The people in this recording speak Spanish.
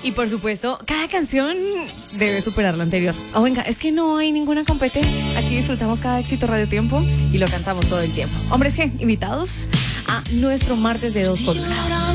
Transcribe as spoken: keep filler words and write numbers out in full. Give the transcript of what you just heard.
Y por supuesto, cada canción debe superar la anterior. Oh, venga, es que no hay ninguna competencia. Aquí disfrutamos cada éxito Radio Tiempo y lo cantamos todo el tiempo. Hombres G, invitados a nuestro martes de dos por uno.